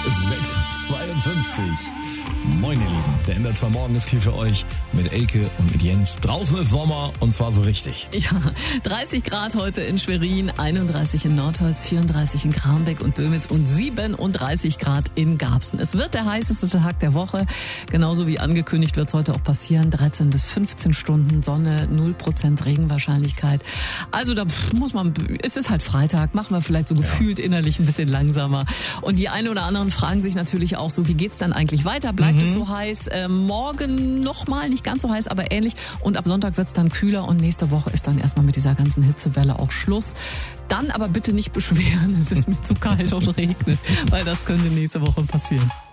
6:52. Moin ihr Lieben, der Ender 2 Morgen ist hier für euch mit Elke und mit Jens. Draußen ist Sommer und zwar so richtig. Ja, 30 Grad heute in Schwerin, 31 in Nordholz, 34 in Krambeck und Dömitz und 37 Grad in Garbsen. Es wird der heißeste Tag der Woche, genauso wie angekündigt wird es heute auch passieren. 13 bis 15 Stunden Sonne, 0% Regenwahrscheinlichkeit. Also da es ist halt Freitag, machen wir vielleicht so gefühlt innerlich ein bisschen langsamer. Und die einen oder anderen fragen sich natürlich auch so, wie geht's dann eigentlich weiter? Bleibt es so heiß? Morgen nochmal, nicht ganz so heiß, aber ähnlich. Und ab Sonntag wird es dann kühler und nächste Woche ist dann erstmal mit dieser ganzen Hitzewelle auch Schluss. Dann aber bitte nicht beschweren, es ist mir zu kalt und regnet, weil das könnte nächste Woche passieren.